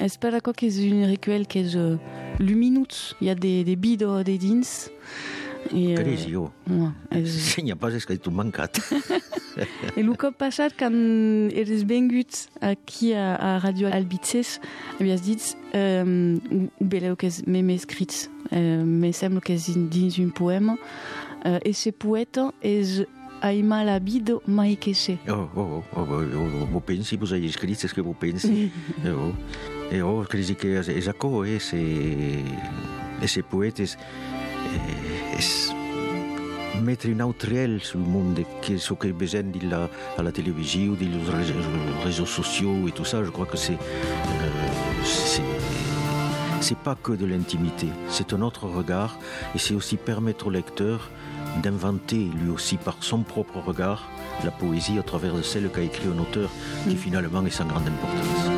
Espera que és un recuel que és luminut. Il y a des bido de dins. Cresio. Segna pas escrit un mancat. Et le cop passat, quand eres vengut aquí a Radio Albitzes, havies dit ho beleu que és m'hem escrit. Me sembla que és dins un poema. Et ce poeta és Aima la bido mai que sé. Vos pensi, vos hai escrit, és que vos pensi. Crisi que és aco, ese poeta és mettre un autre sur le monde, que ce que besoin à la télévision, des réseaux sociaux et tout ça. Je crois que c'est pas que de l'intimité, c'est un autre regard, et c'est aussi permettre au lecteur d'inventer lui aussi par son propre regard la poésie à travers celle qu'a écrit un auteur qui finalement est sans grande importance.